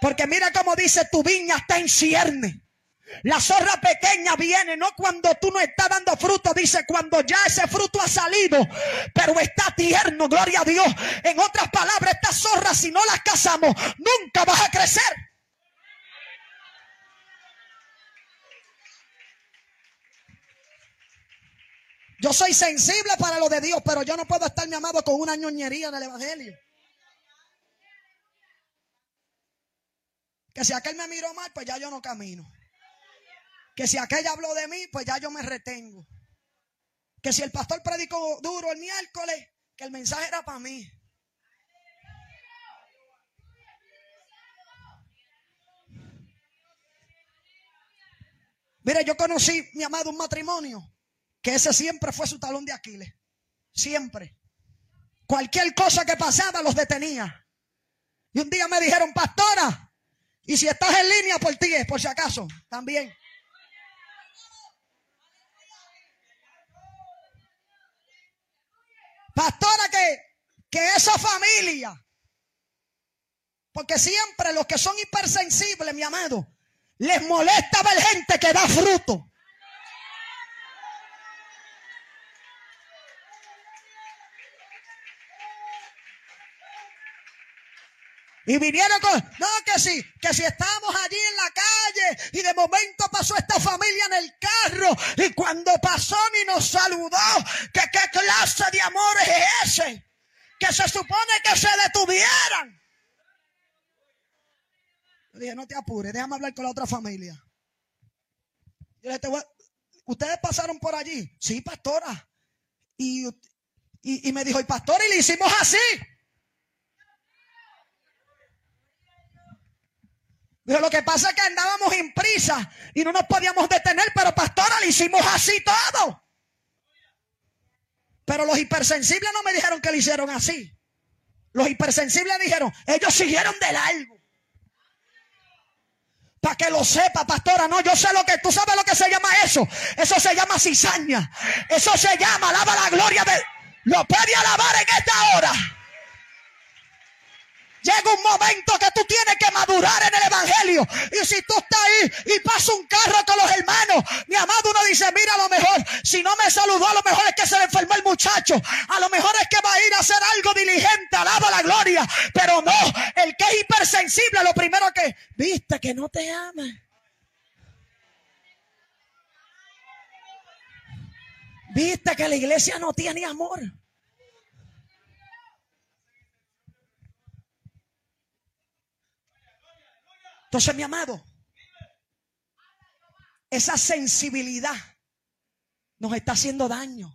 Porque mira cómo dice, tu viña está en cierne. La zorra pequeña viene, no cuando tú no estás dando fruto, dice cuando ya ese fruto ha salido, pero está tierno, gloria a Dios. En otras palabras, estas zorras, si no las cazamos, nunca vas a crecer. Yo soy sensible para lo de Dios, pero yo no puedo estar, mi amado, con una ñoñería en el evangelio. Que si aquel me miró mal, pues ya yo no camino. Que si aquella habló de mí, pues ya yo me retengo. Que si el pastor predicó duro el miércoles, que el mensaje era para mí. Mire, yo conocí, mi amado, un matrimonio que ese siempre fue su talón de Aquiles. Siempre. Cualquier cosa que pasaba los detenía. Y un día me dijeron, pastora, y si estás en línea por ti, por si acaso, también. Pastora, que esa familia, porque siempre los que son hipersensibles, mi amado, les molesta ver gente que da fruto. Y vinieron con, no, que si estábamos allí en la calle y de momento pasó esta familia en el carro y cuando pasó ni nos saludó, que qué clase de amor es ese, que se supone que se detuvieran. Yo dije, no te apures, déjame hablar con la otra familia. Yo le dije, ¿ustedes pasaron por allí? Sí, pastora. Y me dijo, y pastora, y le hicimos así. Pero lo que pasa es que andábamos en prisa y no nos podíamos detener, pero pastora, le hicimos así todo. Pero los hipersensibles no me dijeron que le hicieron así. Los hipersensibles dijeron, ellos siguieron de largo. Para que lo sepa, pastora, no, yo sé lo que, tú sabes lo que se llama eso. Eso se llama cizaña. Eso se llama, alaba la gloria de, lo puede alabar en esta hora. Llega un momento que tú tienes que madurar en el evangelio. Y si tú estás ahí y pasa un carro con los hermanos, mi amado, uno dice, mira, a lo mejor, si no me saludó, a lo mejor es que se le enfermó el muchacho. A lo mejor es que va a ir a hacer algo diligente, alaba la gloria. Pero no, el que es hipersensible, lo primero que, viste que no te ama. Viste que la iglesia no tiene amor. Entonces, mi amado, esa sensibilidad nos está haciendo daño.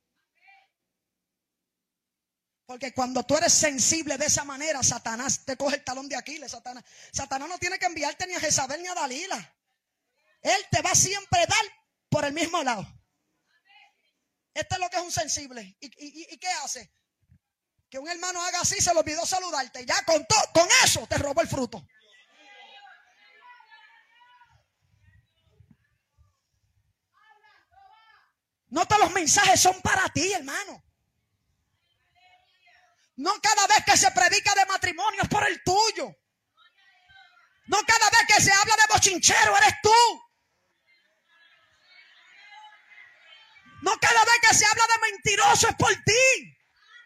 Porque cuando tú eres sensible de esa manera, Satanás te coge el talón de Aquiles. Satanás no tiene que enviarte ni a Jezabel ni a Dalila. Él te va siempre a dar por el mismo lado. Esto es lo que es un sensible. ¿Y qué hace? Que un hermano haga así, se le olvidó saludarte. Ya con eso te robó el fruto. No todos los mensajes son para ti, hermano. No cada vez que se predica de matrimonio es por el tuyo. No cada vez que se habla de bochinchero eres tú. No cada vez que se habla de mentiroso es por ti.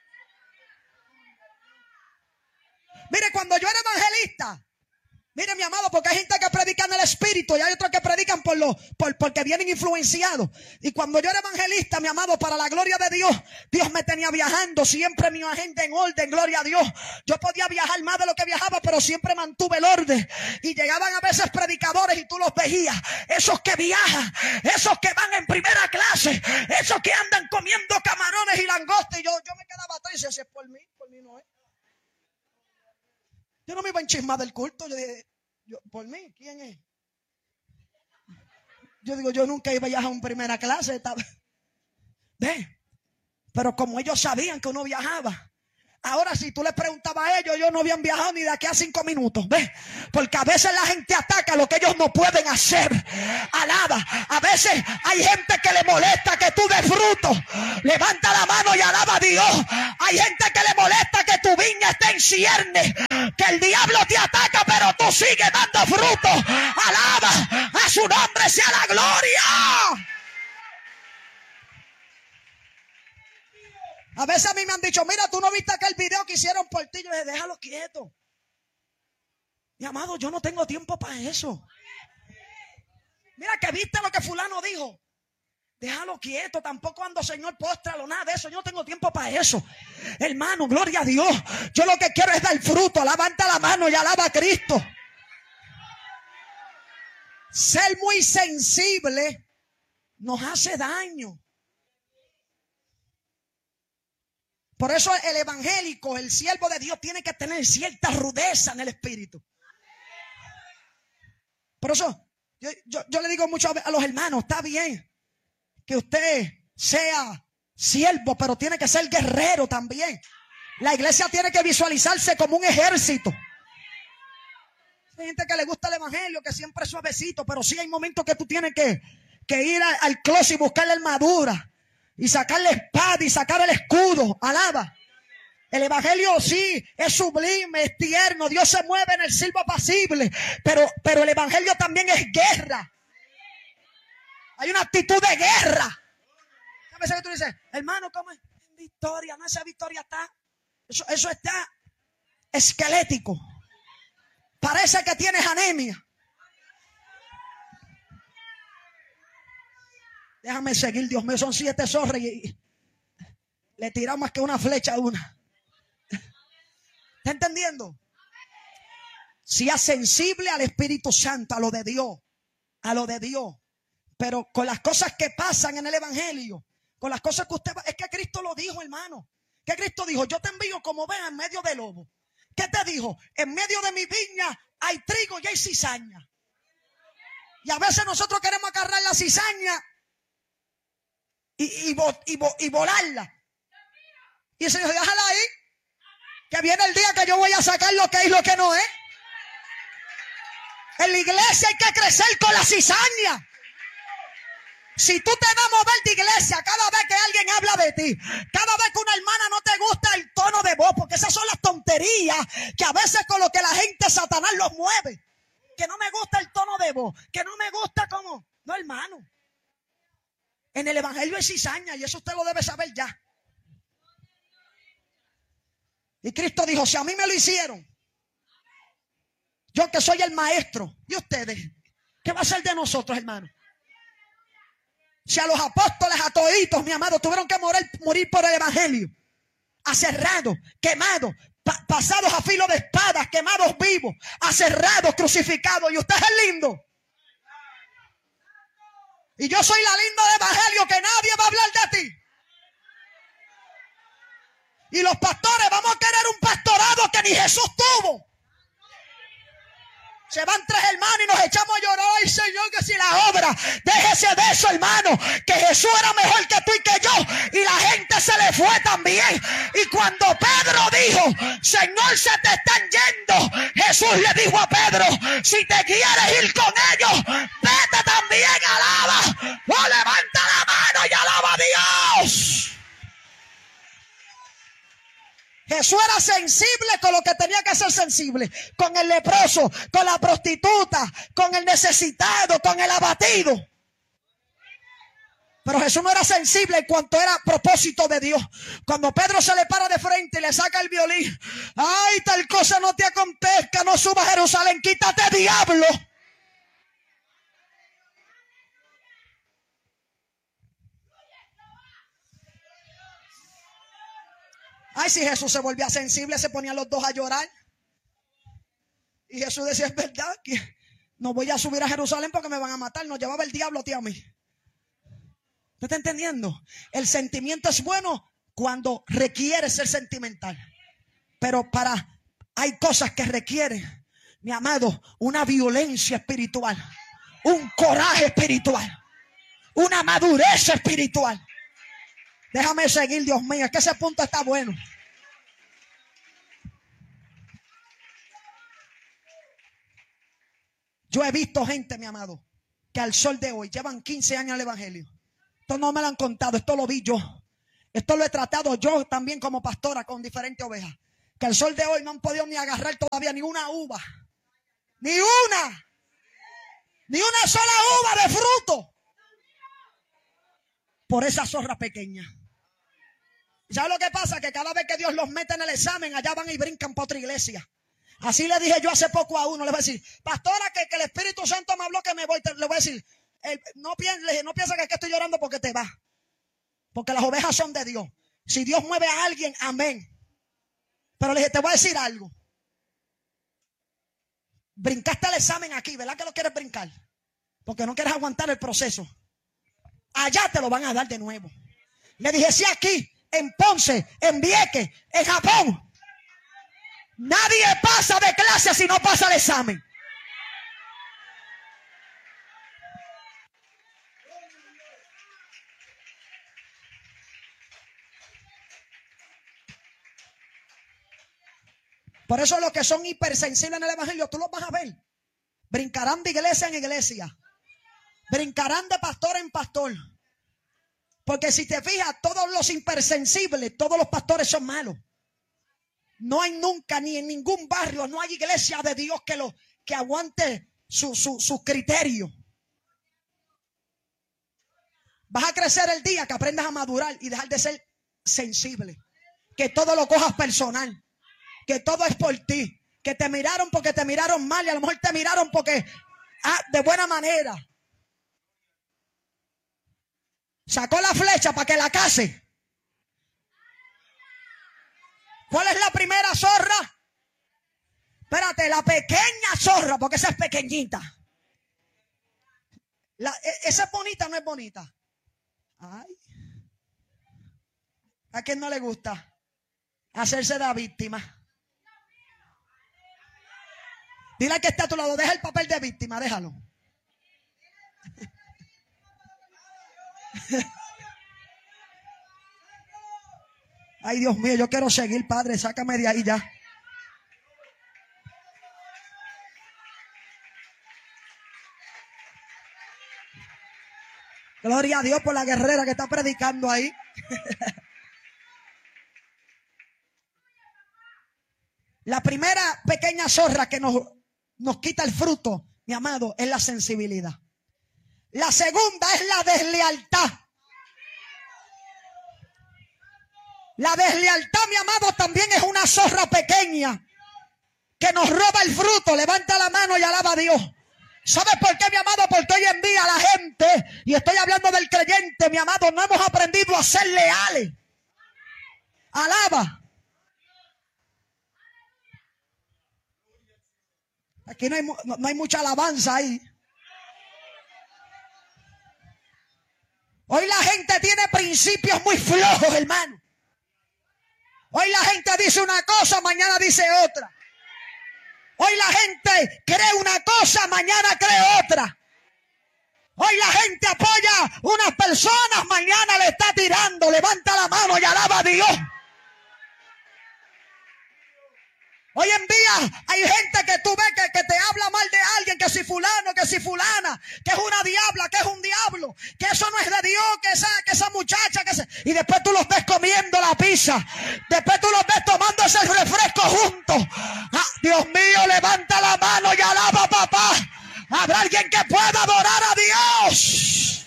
Mire, cuando yo era evangelista, mire, mi amado, porque hay gente que predica en el espíritu y hay otros que predican porque vienen influenciados. Y cuando yo era evangelista, mi amado, para la gloria de Dios, Dios me tenía viajando, siempre mi agenda en orden, gloria a Dios. Yo podía viajar más de lo que viajaba, pero siempre mantuve el orden. Y llegaban a veces predicadores y tú los veías, esos que viajan, esos que van en primera clase, esos que andan comiendo camarones y langostas. Y yo me quedaba atrás y decía, si es por mí no es. Yo no me iba a enchismar del culto. Yo dije, ¿por mí? ¿Quién es? Yo digo, yo nunca iba a viajar en primera clase. ¿Ve? Pero como ellos sabían que uno viajaba. Ahora, si tú les preguntabas a ellos no habían viajado ni de aquí a 5 minutos. ¿Ves? Porque a veces la gente ataca lo que ellos no pueden hacer. Alaba. A veces hay gente que le molesta que tú des fruto. Levanta la mano y alaba a Dios. Hay gente que le molesta que tu viña esté en cierne. que el diablo te ataca, pero tú sigues dando fruto. Alaba a su nombre, sea la gloria. A veces a mí me han dicho, mira, tú no viste aquel video que hicieron por ti. Yo dije, déjalo quieto. Mi amado, yo no tengo tiempo para eso. Mira que viste lo que fulano dijo. Déjalo quieto, tampoco ando, Señor, póstralo, nada de eso. Yo no tengo tiempo para eso. Hermano, gloria a Dios. Yo lo que quiero es dar fruto. Levanta la mano y alaba a Cristo. Ser muy sensible nos hace daño. Por eso el evangélico, el siervo de Dios, tiene que tener cierta rudeza en el espíritu. Por eso yo le digo mucho a los hermanos, está bien que usted sea siervo, pero tiene que ser guerrero también. La iglesia tiene que visualizarse como un ejército. Hay gente que le gusta el evangelio, que siempre es suavecito, pero sí hay momentos que tú tienes que ir al closet y buscar la armadura y sacar la espada y sacar el escudo. Alaba. El evangelio sí es sublime, es tierno. Dios se mueve en el silbo apacible, pero el evangelio también es guerra. Hay una actitud de guerra. A veces que tú dices, hermano, ¿cómo es? En victoria, no, esa victoria está. Eso está esquelético. Parece que tienes anemia. Déjame seguir, Dios mío, son 7 zorras y le tiramos más que una flecha a una. ¿Está entendiendo? Sea sensible al Espíritu Santo, a lo de Dios, a lo de Dios. Pero con las cosas que pasan en el evangelio, con las cosas que usted va, es que Cristo lo dijo, hermano. ¿Qué Cristo dijo? Yo te envío como oveja en medio de lobo. ¿Qué te dijo? En medio de mi viña hay trigo y hay cizaña. Y a veces nosotros queremos agarrar la cizaña y volarla. Y el Señor, déjala ahí, que viene el día que yo voy a sacar lo que es y lo que no es. En la iglesia hay que crecer con la cizaña. Si tú te vas a mover de iglesia cada vez que alguien habla de ti, cada vez que una hermana no te gusta el tono de voz, porque esas son las tonterías que a veces con lo que la gente Satanás los mueve. Que no me gusta el tono de voz, que no me gusta como... No, hermano. En el evangelio hay cizaña y eso usted lo debe saber ya. Y Cristo dijo, si a mí me lo hicieron, yo que soy el maestro, ¿y ustedes? ¿Qué va a ser de nosotros, hermano? Si a los apóstoles, a toditos, mi amado, tuvieron que morir por el evangelio, aserrados, quemados, pasados a filo de espadas, quemados vivos, aserrados, crucificados, y usted es lindo. Y yo soy la linda del evangelio, que nadie va a hablar de ti. Y los pastores vamos a querer un pastorado que ni Jesús tuvo. Se van 3 hermanos y nos echamos a llorar. Ay, Señor, que si la obra, déjese de eso, hermano, que Jesús era mejor que tú y que yo. Y la gente se le fue también. Y cuando Pedro dijo, Señor, se te están yendo, Jesús le dijo a Pedro, si te quieres ir con ellos, vete también, alaba. O levanta la mano y alaba a Dios. Jesús era sensible con lo que tenía que ser sensible. Con el leproso, con la prostituta, con el necesitado, con el abatido. Pero Jesús no era sensible en cuanto era propósito de Dios. Cuando Pedro se le para de frente y le saca el violín. Ay, tal cosa no te acontezca, no subas a Jerusalén, quítate, diablo. Ay, si Jesús se volvía sensible, se ponían los dos a llorar. Y Jesús decía, es verdad que no voy a subir a Jerusalén porque me van a matar. Nos llevaba el diablo a ti a mí. ¿Usted está entendiendo? El sentimiento es bueno cuando requiere ser sentimental. Pero hay cosas que requieren, mi amado, una violencia espiritual, un coraje espiritual, una madurez espiritual. Déjame seguir, Dios mío, es que ese punto está bueno. Yo he visto gente, mi amado, que al sol de hoy llevan 15 años al evangelio. Esto no me lo han contado, esto lo vi yo. Esto lo he tratado yo también como pastora con diferentes ovejas. que el sol de hoy no han podido ni agarrar todavía ni una uva. Ni una sola uva de fruto. Por esa zorra pequeña. ¿Sabes lo que pasa? Que cada vez que Dios los mete en el examen, allá van y brincan por otra iglesia. Así le dije yo hace poco a uno, le voy a decir, pastora, que el Espíritu Santo me habló que me voy. Le voy a decir, no piensa que estoy llorando porque te vas. Porque las ovejas son de Dios. Si Dios mueve a alguien, amén. Pero le dije, te voy a decir algo. Brincaste el examen aquí, ¿verdad que lo quieres brincar? Porque no quieres aguantar el proceso. Allá te lo van a dar de nuevo. Le dije, sí, aquí, en Ponce, en Vieques, en Japón. Nadie pasa de clase si no pasa el examen. Por eso los que son hipersensibles en el evangelio, tú los vas a ver. Brincarán de iglesia en iglesia. Brincarán de pastor en pastor. Porque si te fijas, todos los hipersensibles, todos los pastores son malos. No hay nunca, ni en ningún barrio, no hay iglesia de Dios que aguante su criterio. Vas a crecer el día que aprendas a madurar y dejar de ser sensible. Que todo lo cojas personal. Que todo es por ti. Que te miraron porque te miraron mal y a lo mejor te miraron porque de buena manera. Sacó la flecha para que la case. ¿Cuál es la primera zorra? Espérate, la pequeña zorra, porque esa es pequeñita. Esa es bonita o no es bonita. Ay. ¿A quién no le gusta hacerse de víctima? Dile que está a tu lado, deja el papel de víctima, déjalo. Ay, Dios mío, yo quiero seguir, Padre, sácame de ahí ya. Gloria a Dios por la guerrera que está predicando ahí. La primera pequeña zorra que nos quita el fruto, mi amado, es la sensibilidad. La segunda es la deslealtad. La deslealtad, mi amado, también es una zorra pequeña que nos roba el fruto. Levanta la mano y alaba a Dios. ¿Sabes por qué, mi amado? Porque hoy en día la gente, y estoy hablando del creyente, mi amado, no hemos aprendido a ser leales. Alaba. Aquí no hay mucha alabanza ahí. Hoy la gente tiene principios muy flojos, hermano. Hoy la gente dice una cosa, mañana dice otra. Hoy la gente cree una cosa, mañana cree otra. Hoy la gente apoya unas personas, mañana le está tirando. Levanta la mano y alaba a Dios. Hoy en día hay gente que tú ves que te habla mal de alguien, que si fulano, que si fulana, que es una diabla, que es un diablo, que eso no es de Dios, que esa muchacha, y después tú los ves comiendo la pizza, después tú los ves tomando ese refresco juntos. Dios mío, levanta la mano y alaba a papá. Habrá alguien que pueda adorar a Dios.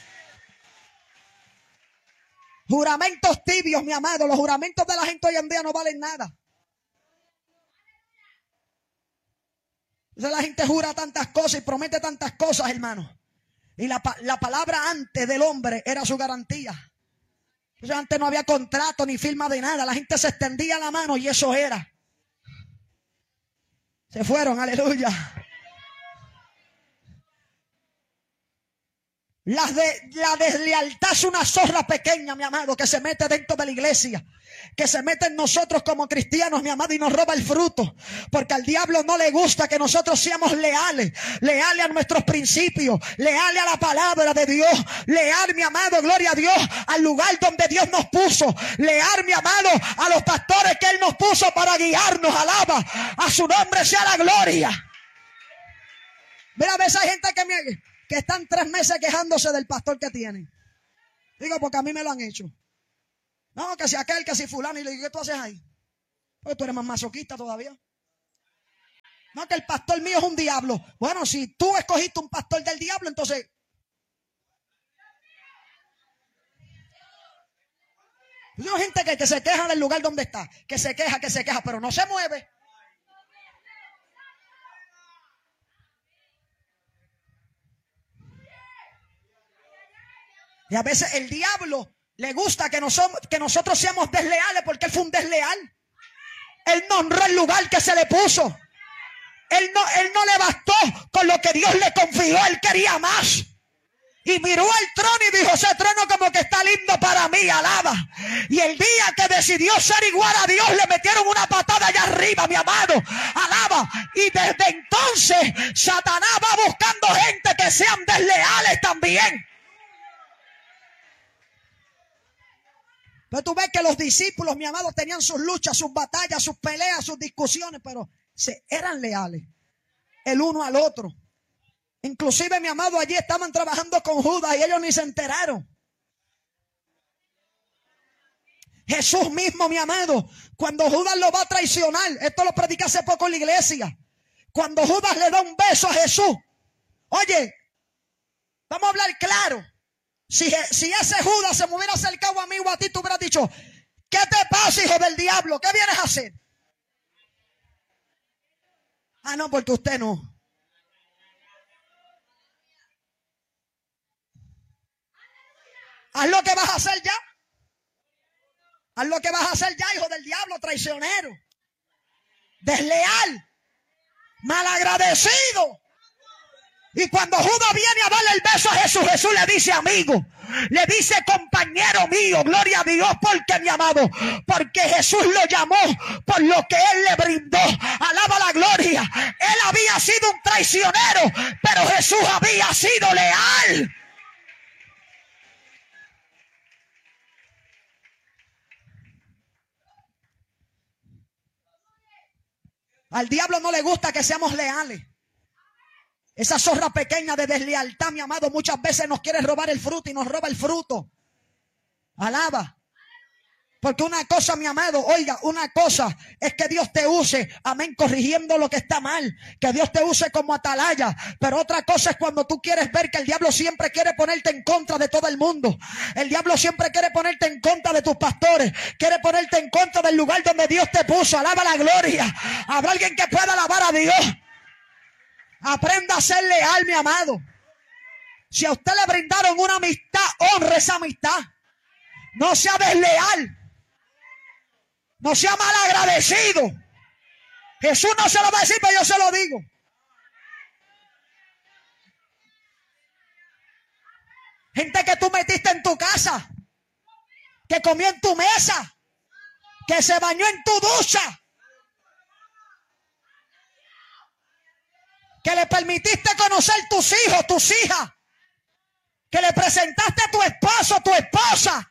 Juramentos tibios, mi amado. Los juramentos de la gente hoy en día no valen nada. La gente jura tantas cosas y promete tantas cosas, hermano. Y la palabra antes del hombre era su garantía. Entonces antes no había contrato ni firma de nada. La gente se extendía la mano y eso era. Se fueron, aleluya. La deslealtad es una zorra pequeña, mi amado, que se mete dentro de la iglesia, que se mete en nosotros como cristianos, mi amado, y nos roba el fruto. Porque al diablo no le gusta que nosotros seamos leales a nuestros principios, leales a la palabra de Dios, leal, mi amado, gloria a Dios, al lugar donde Dios nos puso, leal, mi amado, a los pastores que Él nos puso para guiarnos. Alaba, a su nombre sea la gloria. Mira, a veces hay gente que están 3 meses quejándose del pastor que tienen. Digo, porque a mí me lo han hecho. No, que si aquel, que si fulano. Y le digo, ¿qué tú haces ahí? Porque tú eres más masoquista todavía. No, que el pastor mío es un diablo. Bueno, si tú escogiste un pastor del diablo, entonces... Yo hay gente que se queja del lugar donde está. Que se queja, pero no se mueve. Y a veces el diablo le gusta que nosotros seamos desleales porque él fue un desleal. Él no honró el lugar que se le puso. Él no le bastó con lo que Dios le confió. Él quería más. Y miró al trono y dijo, ese trono como que está lindo para mí, alaba. Y el día que decidió ser igual a Dios, le metieron una patada allá arriba, mi amado, alaba. Y desde entonces, Satanás va buscando gente que sean desleales también. Pero tú ves que los discípulos, mi amado, tenían sus luchas, sus batallas, sus peleas, sus discusiones, pero eran leales el uno al otro. Inclusive, mi amado, allí estaban trabajando con Judas y ellos ni se enteraron. Jesús mismo, mi amado, cuando Judas lo va a traicionar, esto lo prediqué hace poco en la iglesia, cuando Judas le da un beso a Jesús, oye, vamos a hablar claro. Si ese Judas se me hubiera acercado a mí o a ti, tú hubieras dicho, ¿qué te pasa, hijo del diablo? ¿Qué vienes a hacer? Ah, no, porque usted no. Haz lo que vas a hacer ya. Haz lo que vas a hacer ya, hijo del diablo, traicionero, desleal, malagradecido. Y cuando Judas viene a darle el beso a Jesús, Jesús le dice amigo, le dice compañero mío, gloria a Dios, porque mi amado, porque Jesús lo llamó por lo que él le brindó, alaba la gloria. Él había sido un traicionero, pero Jesús había sido leal. Al diablo no le gusta que seamos leales. Esa zorra pequeña de deslealtad, mi amado, muchas veces nos quiere robar el fruto y nos roba el fruto. Alaba. Porque una cosa, mi amado, oiga, una cosa es que Dios te use, amén, corrigiendo lo que está mal, que Dios te use como atalaya. Pero otra cosa es cuando tú quieres ver que el diablo siempre quiere ponerte en contra de todo el mundo. El diablo siempre quiere ponerte en contra de tus pastores, quiere ponerte en contra del lugar donde Dios te puso. Alaba la gloria. Habrá alguien que pueda alabar a Dios. Aprenda a ser leal, mi amado. Si a usted le brindaron una amistad, honre esa amistad. No sea desleal. No sea malagradecido. Jesús no se lo va a decir, pero yo se lo digo. Gente que tú metiste en tu casa, que comió en tu mesa, que se bañó en tu ducha, que le permitiste conocer tus hijos, tus hijas, que le presentaste a tu esposo, tu esposa.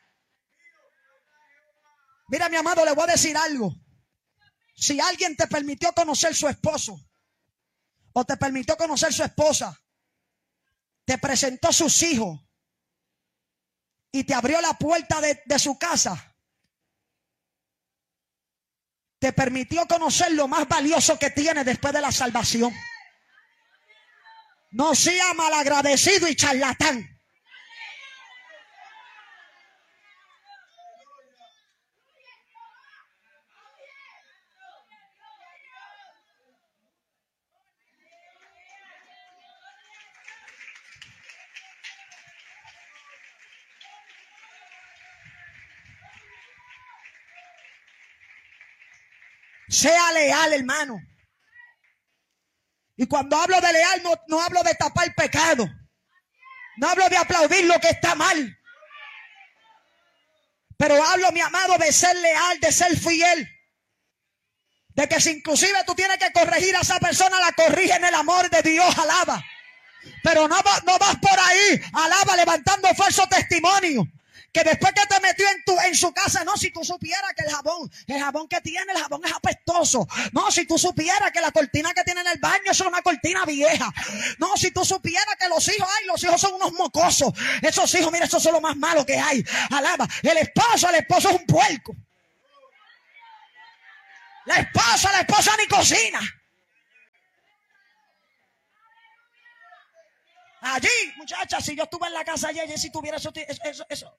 Mira, mi amado, le voy a decir algo. Si alguien te permitió conocer su esposo o te permitió conocer su esposa, te presentó a sus hijos y te abrió la puerta de su casa, te permitió conocer lo más valioso que tiene después de la salvación. No sea malagradecido y charlatán. Sea leal, hermano. Y cuando hablo de leal, no hablo de tapar pecado. No hablo de aplaudir lo que está mal. Pero hablo, mi amado, de ser leal, de ser fiel. De que si inclusive tú tienes que corregir a esa persona, la corrige en el amor de Dios, alaba. Pero no vas por ahí, alaba, levantando falso testimonio. Que después que te metió en su casa, no, si tú supieras que el jabón que tiene, el jabón es apestoso. No, si tú supieras que la cortina que tiene en el baño es una cortina vieja. No, si tú supieras que los hijos son unos mocosos. Esos hijos, mira, esos son lo más malo que hay. Alaba, el esposo es un puerco. La esposa ni cocina. Allí, muchacha, si yo estuve en la casa ayer, si tuviera eso.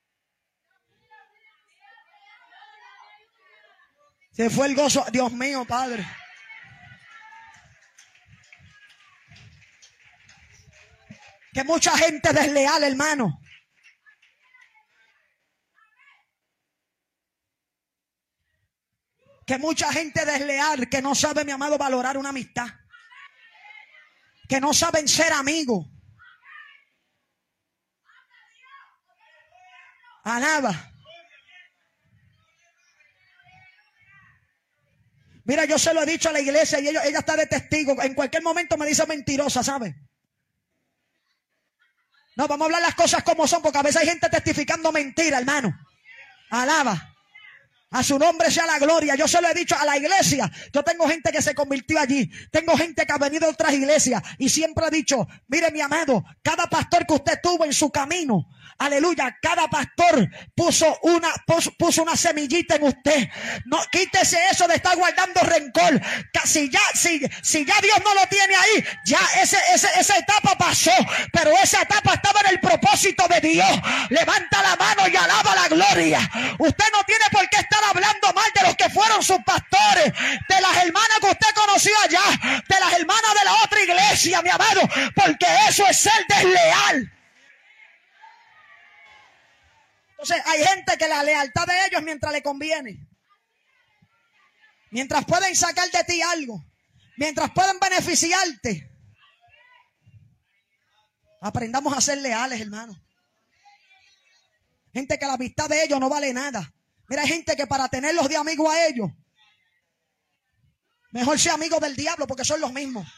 Se fue el gozo. Dios mío, Padre. Que mucha gente desleal, hermano. Que mucha gente desleal que no sabe, mi amado, valorar una amistad. Que no saben ser amigos. Alaba. Mira, yo se lo he dicho a la iglesia y ella está de testigo. En cualquier momento me dice mentirosa, ¿sabe? No, vamos a hablar las cosas como son, porque a veces hay gente testificando mentira, hermano. Alaba. A su nombre sea la gloria. Yo se lo he dicho a la iglesia. Yo tengo gente que se convirtió allí. Tengo gente que ha venido de otras iglesias. Y siempre he dicho, mire mi amado, cada pastor que usted tuvo en su camino, aleluya, cada pastor puso una semillita en usted. No, quítese eso de estar guardando rencor. Si ya Dios no lo tiene ahí, ya esa etapa pasó. Pero esa etapa estaba en el propósito de Dios. Levanta la mano y alaba la gloria. Usted no tiene por qué estar hablando mal de los que fueron sus pastores, de las hermanas que usted conoció allá, de las hermanas de la otra iglesia, mi amado, porque eso es ser desleal. Entonces hay gente que la lealtad de ellos mientras le conviene, mientras pueden sacar de ti algo, mientras pueden beneficiarte. Aprendamos a ser leales, hermano. Gente que la amistad de ellos no vale nada. Mira, hay gente que para tenerlos de amigos a ellos, mejor sea amigo del diablo, porque son los mismos.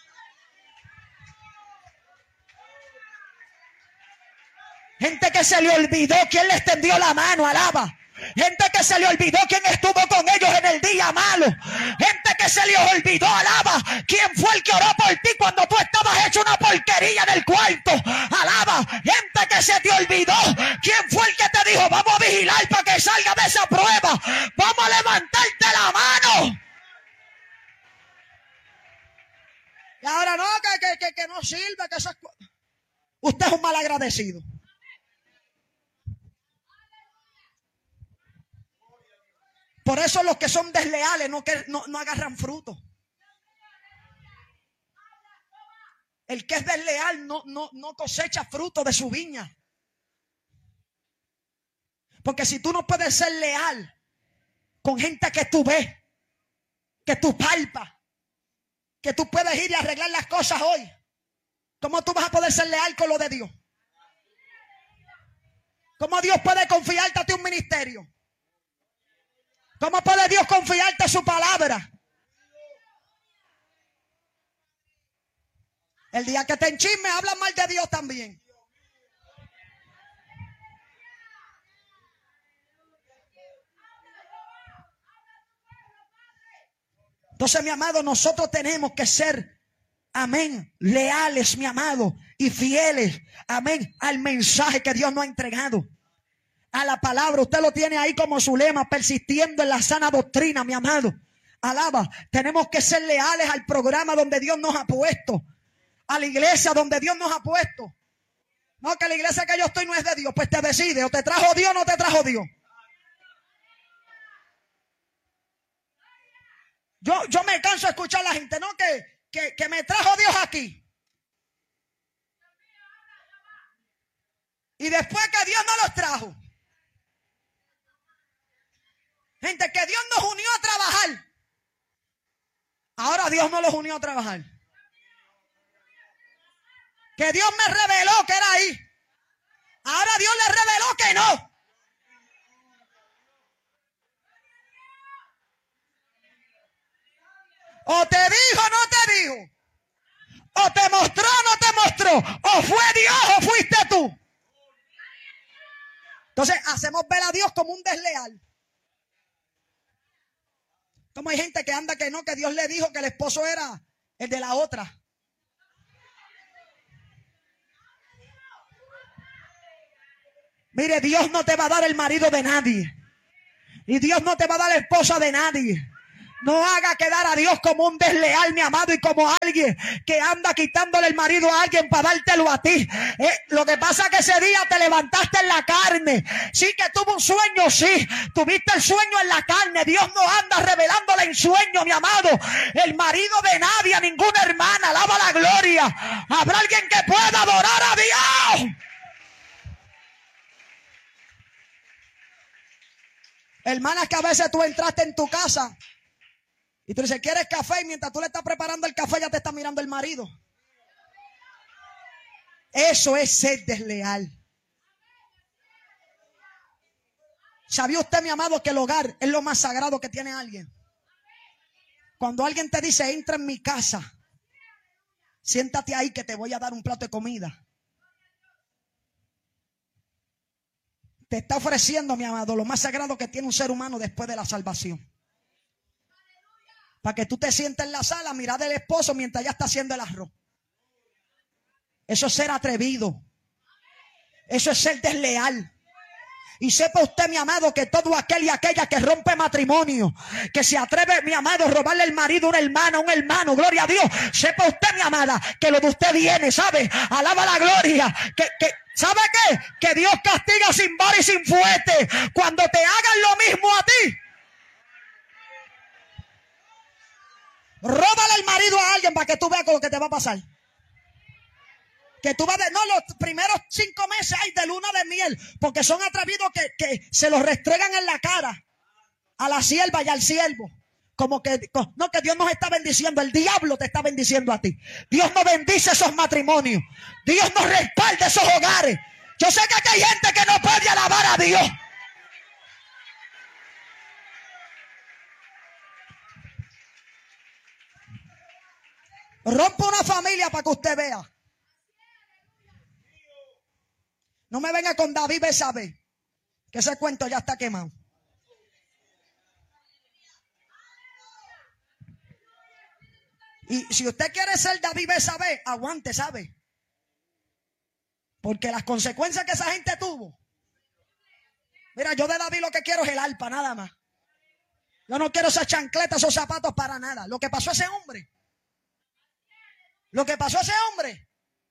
Gente que se le olvidó quién les tendió la mano, alaba. Gente que se le olvidó quién estuvo con ellos en el día malo. Gente que se le olvidó, alaba, quién fue el que oró por ti cuando tú estabas hecho una porquería en el cuarto. Alaba, gente que se te olvidó quién fue el que te dijo, vamos a vigilar para que salga de esa prueba. Vamos a levantarte la mano. Y ahora no, que no sirve, que esas cosas. Usted es un mal agradecido. Por eso los que son desleales no agarran fruto. El que es desleal no cosecha fruto de su viña. Porque si tú no puedes ser leal con gente que tú ves, que tú palpas, que tú puedes ir y arreglar las cosas hoy, ¿cómo tú vas a poder ser leal con lo de Dios? ¿Cómo Dios puede confiarte a ti un ministerio? ¿Cómo puede Dios confiarte su palabra? El día que te enchisme, hablan mal de Dios también. Entonces, mi amado, nosotros tenemos que ser, amén, leales, mi amado, y fieles, amén, al mensaje que Dios nos ha entregado. A la palabra, usted lo tiene ahí como su lema, persistiendo en la sana doctrina, mi amado. Alaba, tenemos que ser leales al programa donde Dios nos ha puesto, a la iglesia donde Dios nos ha puesto. No, que la iglesia que yo estoy no es de Dios, pues te decide, o te trajo Dios o no te trajo Dios. Yo me canso de escuchar a la gente, no, que me trajo Dios aquí. Y después que Dios no los trajo. Gente, que Dios nos unió a trabajar. Ahora Dios no los unió a trabajar. Que Dios me reveló que era ahí. Ahora Dios le reveló que no. O te dijo o no te dijo. O te mostró o no te mostró. O fue Dios o fuiste tú. Entonces hacemos ver a Dios como un desleal. Como hay gente que anda que no, que Dios le dijo que el esposo era el de la otra. Mire, Dios no te va a dar el marido de nadie. Y Dios no te va a dar la esposa de nadie. No haga quedar a Dios como un desleal, mi amado, y como alguien que anda quitándole el marido a alguien para dártelo a ti. Lo que pasa es que ese día te levantaste en la carne. Sí que tuvo un sueño, sí. Tuviste el sueño en la carne. Dios no anda revelándole en sueño, mi amado. El marido de nadie, a ninguna hermana. Alaba la gloria. Habrá alguien que pueda adorar a Dios. Hermanas, que a veces tú entraste en tu casa y tú dices, ¿quieres café? Y mientras tú le estás preparando el café, ya te está mirando el marido. Eso es ser desleal. ¿Sabía usted, mi amado, que el hogar es lo más sagrado que tiene alguien? Cuando alguien te dice, entra en mi casa, siéntate ahí que te voy a dar un plato de comida. Te está ofreciendo, mi amado, lo más sagrado que tiene un ser humano después de la salvación. Para que tú te sientes en la sala, mirar del esposo mientras ya está haciendo el arroz. Eso es ser atrevido. Eso es ser desleal. Y sepa usted, mi amado, que todo aquel y aquella que rompe matrimonio, que se atreve, mi amado, a robarle el marido a un hermano, gloria a Dios. Sepa usted, mi amada, que lo de usted viene, ¿sabe? Alaba la gloria. ¿Sabe qué? Que Dios castiga sin vara y sin fuete cuando te hagan lo mismo a ti. Róbale el marido a alguien para que tú veas con lo que te va a pasar. Que tú vas los primeros 5 meses hay de luna de miel, porque son atrevidos que se los restregan en la cara a la sierva y al siervo. Como que, no, que Dios nos está bendiciendo, el diablo te está bendiciendo a ti. Dios no bendice esos matrimonios. Dios no respalda esos hogares. Yo sé que aquí hay gente que no puede alabar a Dios. Rompa una familia para que usted vea. No me venga con David Betsabé, que ese cuento ya está quemado. Y si usted quiere ser David Betsabé, aguante, ¿sabe? Porque las consecuencias que esa gente tuvo. Mira, yo de David lo que quiero es el arpa, nada más. Yo no quiero esas chancletas o zapatos para nada. Lo que pasó a ese hombre. Lo que pasó a ese hombre.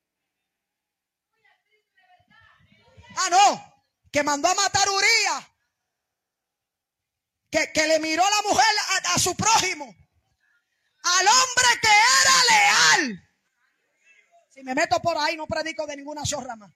Ah, no. Que mandó a matar a Urías. Que le miró a la mujer a su prójimo. Al hombre que era leal. Si me meto por ahí, no predico de ninguna zorra más.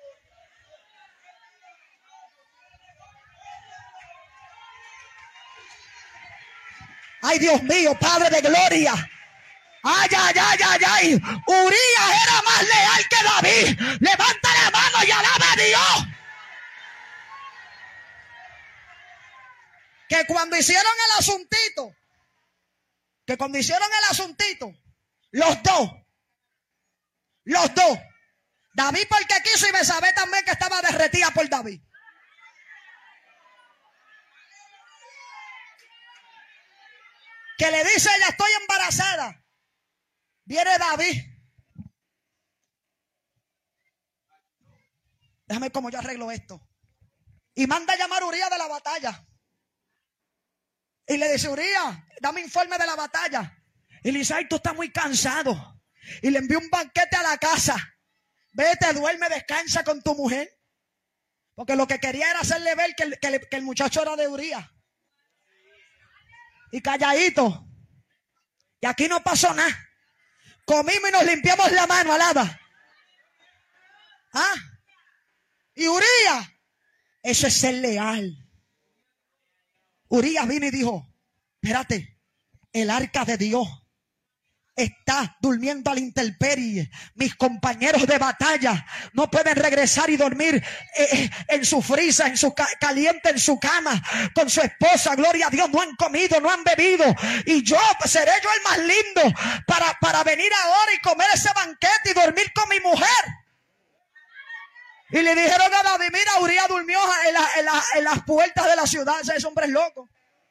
Ay, Dios mío, Padre de gloria. Ay, ay, ay, ay, ay. Urías era más leal que David. Levanta la mano y alaba a Dios. Que cuando hicieron el asuntito, los dos, David porque quiso y Betsabé también, que estaba derretida por David. Que le dice ella, estoy embarazada. Viene David. Déjame ver cómo yo arreglo esto. Y manda a llamar a Urías de la batalla. Y le dice, Urías, dame informe de la batalla. Y le dice, ay, tú estás muy cansado. Y le envió un banquete a la casa. Vete, duerme, descansa con tu mujer. Porque lo que quería era hacerle ver que el muchacho era de Urías. Y calladito. Y aquí no pasó nada. Comimos y nos limpiamos la mano, alaba. ¿Ah? Y Urías, eso es ser leal. Urías vino y dijo, espérate, el arca de Dios está durmiendo a la intemperie. Mis compañeros de batalla no pueden regresar y dormir en su frisa, caliente en su cama, con su esposa. Gloria a Dios, no han comido, no han bebido. Y yo seré yo el más lindo para venir ahora y comer ese banquete y dormir con mi mujer. Y le dijeron a David, mira, Urías durmió en las puertas de la ciudad. Ese hombre es loco.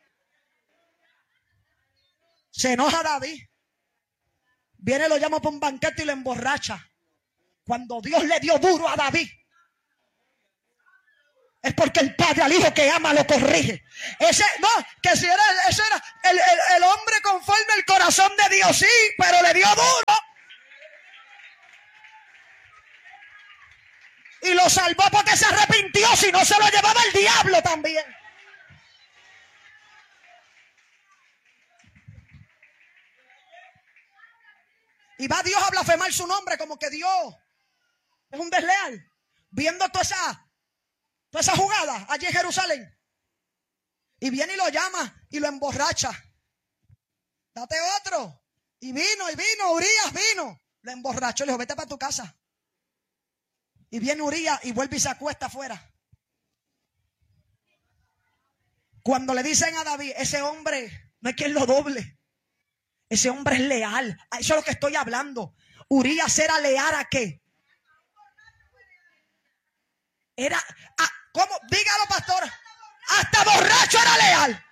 Se enoja David. Viene, lo llama para un banquete y lo emborracha. Cuando Dios le dio duro a David, es porque el padre al hijo que ama lo corrige. Ese era el hombre conforme al corazón de Dios, sí, pero le dio duro. Y lo salvó porque se arrepintió, si no se lo llevaba el diablo también. Y va Dios a blasfemar su nombre como que Dios es un desleal. Viendo toda esa jugada allí en Jerusalén. Y viene y lo llama y lo emborracha. Date otro. Y vino, Urías vino. Lo emborrachó, le dijo, vete para tu casa. Y viene Urías y vuelve y se acuesta afuera. Cuando le dicen a David, ese hombre no hay quien lo doble. Ese hombre es leal. Eso es lo que estoy hablando. Urías era leal ¿a qué? Era, ¿cómo? Dígalo, pastor. Hasta borracho era leal.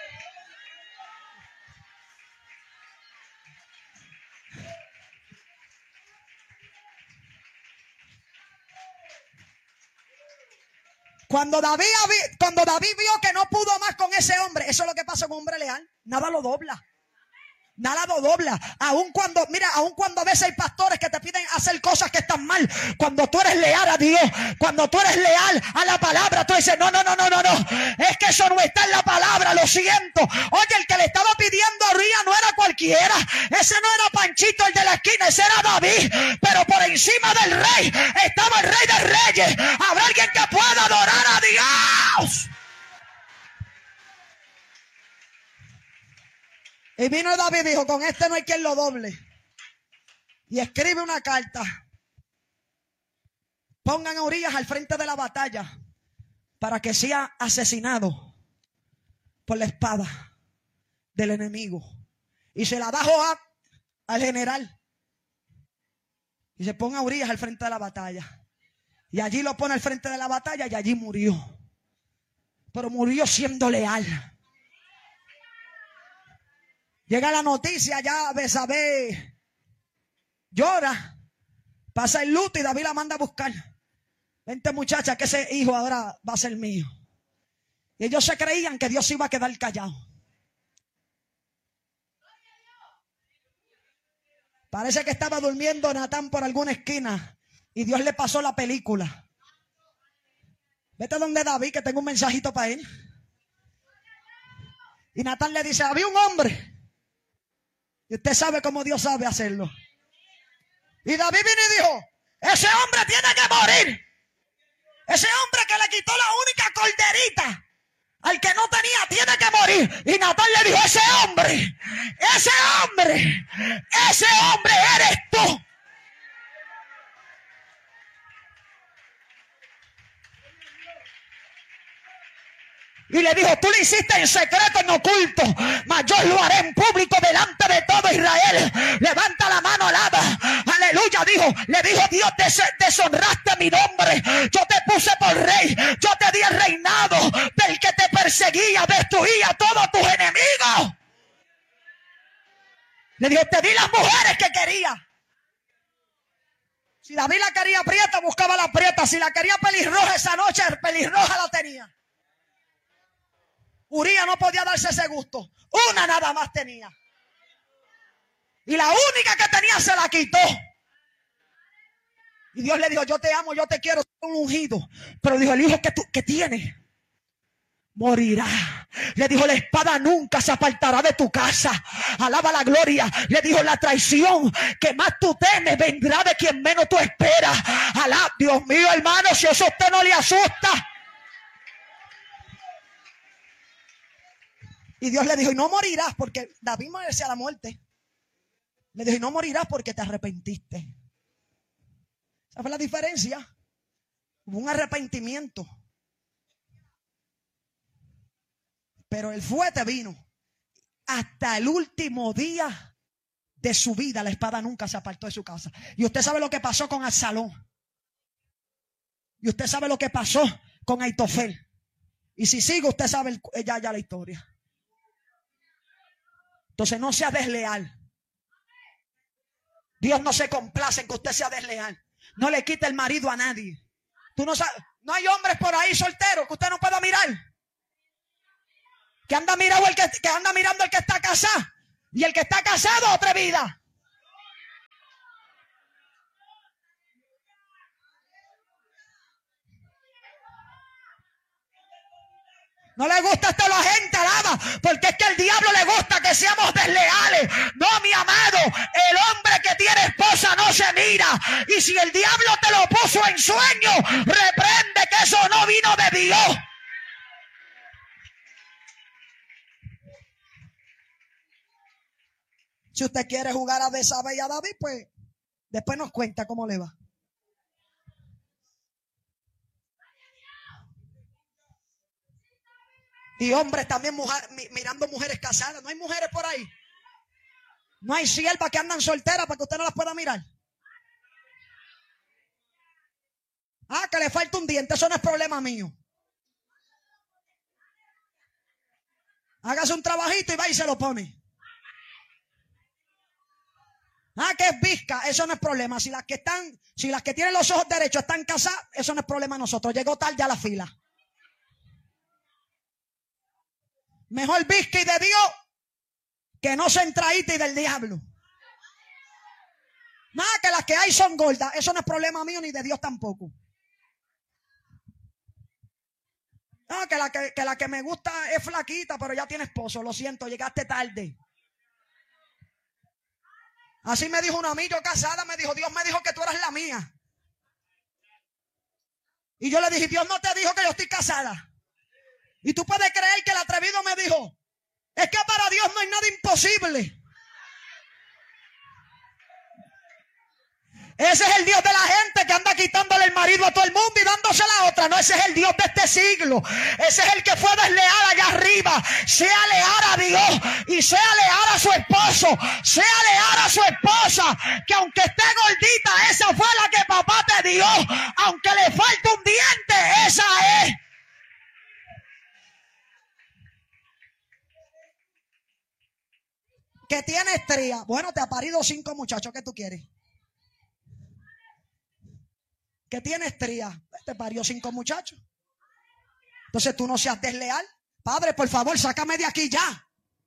Cuando David vio que no pudo más con ese hombre, eso es lo que pasa con un hombre leal. Nada lo dobla. Nada lo dobla. Aun cuando a veces hay pastores que te piden hacer cosas que están mal. Cuando tú eres leal a Dios, cuando tú eres leal a la palabra, tú dices, no. Es que eso no está en la palabra, lo siento. Oye, el que le estaba pidiendo a Urías no era cualquiera. Ese no era Panchito, el de la esquina, ese era David. Pero por encima del rey estaba el rey de reyes. Habrá alguien que pueda adorar a Dios. Y vino David y dijo, con este no hay quien lo doble. Y escribe una carta. Pongan a Urías al frente de la batalla para que sea asesinado por la espada del enemigo. Y se la da Joab al general. Y se pone a Urías al frente de la batalla. Y allí lo pone al frente de la batalla y allí murió. Pero murió siendo leal. Llega la noticia, ya Betsabé llora, pasa el luto y David la manda a buscar. Vente muchacha, que ese hijo ahora va a ser mío. Y ellos se creían que Dios iba a quedar callado. Parece que estaba durmiendo Natán por alguna esquina y Dios le pasó la película. Vete donde David, que tengo un mensajito para él. Y Natán le dice, había un hombre. Y usted sabe cómo Dios sabe hacerlo. Y David vino y dijo, ese hombre tiene que morir. Ese hombre que le quitó la única corderita al que no tenía tiene que morir. Y Natán le dijo, ese hombre eres tú. Y le dijo, tú lo hiciste en secreto, en oculto, mas yo lo haré en público delante de todo Israel. Levanta la mano, alaba. Aleluya, le dijo Dios, deshonraste mi nombre. Yo te puse por rey. Yo te di el reinado del que te perseguía, destruía a todos tus enemigos. Le dijo, te di las mujeres que quería. Si David la quería prieta, buscaba la prieta. Si la quería pelirroja esa noche, pelirroja la tenía. Urías no podía darse ese gusto. Una nada más tenía. Y la única que tenía se la quitó. Y Dios le dijo, yo te amo, yo te quiero, soy un ungido. Pero dijo, el hijo que tienes morirá. Le dijo, la espada nunca se apartará de tu casa. Alaba la gloria. Le dijo, la traición que más tú temes vendrá de quien menos tú esperas. Alaba, Dios mío, hermano, si eso a usted no le asusta. Y Dios le dijo, y no morirás, porque David merecía la muerte. Le dijo, y no morirás porque te arrepentiste. ¿Esa fue la diferencia? Hubo un arrepentimiento. Pero el fuerte vino. Hasta el último día de su vida, la espada nunca se apartó de su casa. Y usted sabe lo que pasó con Absalón. Y usted sabe lo que pasó con Aitofel. Y si sigue, usted sabe ya la historia. Entonces no sea desleal. Dios no se complace en que usted sea desleal. No le quite el marido a nadie. Tú no sabes. No hay hombres por ahí solteros que usted no pueda mirar. Que anda mirando que anda mirando el que está casado. Y el que está casado, otra vida. No le gusta esto a la gente, alaba, porque es que al diablo le gusta que seamos desleales. No, mi amado, el hombre que tiene esposa no se mira. Y si el diablo te lo puso en sueño, reprende que eso no vino de Dios. Si usted quiere jugar a Betsabé y a David, pues después nos cuenta cómo le va. Y hombres también mirando mujeres casadas. ¿No hay mujeres por ahí? ¿No hay siervas que andan solteras para que usted no las pueda mirar? Ah, que le falta un diente. Eso no es problema mío. Hágase un trabajito y va y se lo pone. Ah, que es visca. Eso no es problema. Si las que tienen los ojos derechos están casadas, eso no es problema de nosotros. Llegó tarde a la fila. Mejor visca y de Dios que no centradita y del diablo. Nada, que las que hay son gordas. Eso no es problema mío ni de Dios tampoco. No, que la que me gusta es flaquita, pero ya tiene esposo. Lo siento, llegaste tarde. Así me dijo una amiga casada, me dijo, Dios me dijo que tú eras la mía. Y yo le dije, Dios no te dijo que yo estoy casada. Y tú puedes creer que el atrevido me dijo, es que para Dios no hay nada imposible. Ese es el Dios de la gente que anda quitándole el marido a todo el mundo y dándosela a otra. No, ese es el Dios de este siglo. Ese es el que fue desleal allá arriba. Sea leal a Dios y sea leal a su esposo. Sea leal a su esposa. Que aunque esté gordita, esa fue la que papá te dio. Aunque le falte un diente, esa es. Que tiene estría. Bueno, te ha parido 5 muchachos. ¿Qué tú quieres? Que tiene estría. Te parió 5 muchachos. Entonces tú no seas desleal. Padre, por favor, sácame de aquí ya.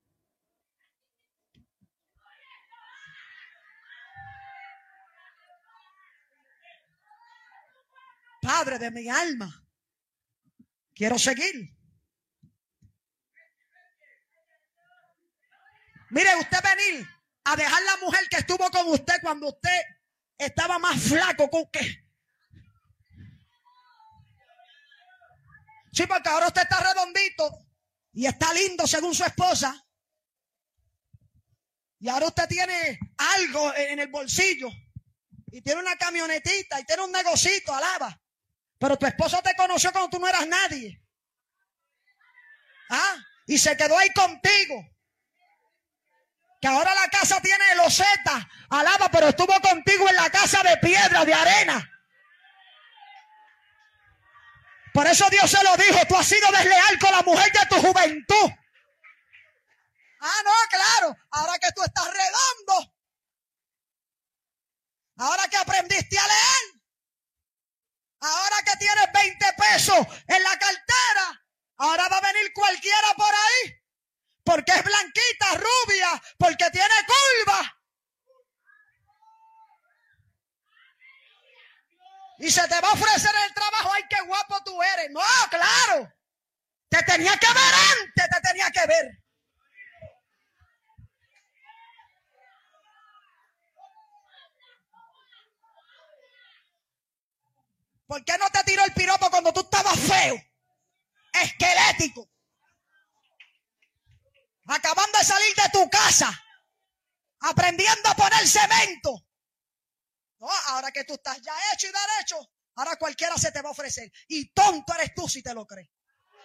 Padre de mi alma, quiero seguir. Mire, usted venir a dejar la mujer que estuvo con usted cuando usted estaba más flaco con qué. Sí, porque ahora usted está redondito y está lindo según su esposa. Y ahora usted tiene algo en el bolsillo y tiene una camionetita y tiene un negocito, alaba. Pero tu esposo te conoció cuando tú no eras nadie. Ah, y se quedó ahí contigo. Que ahora la casa tiene loseta, alaba, pero estuvo contigo en la casa de piedra, de arena. Por eso Dios se lo dijo, tú has sido desleal con la mujer de tu juventud. Ah, no, claro, ahora que tú estás redondo, ahora que aprendiste a leer, ahora que tienes 20 pesos en la cartera, ahora va a venir cualquiera por ahí. Porque es blanquita, rubia, porque tiene curva. Y se te va a ofrecer el trabajo. ¡Ay, qué guapo tú eres! No, claro. Te tenía que ver antes, te tenía que ver. ¿Por qué no te tiró el piropo cuando tú estabas feo? Esquelético. Acabando de salir de tu casa, aprendiendo a poner cemento. No, ahora que tú estás ya hecho y derecho, ahora cualquiera se te va a ofrecer. Y tonto eres tú si te lo crees.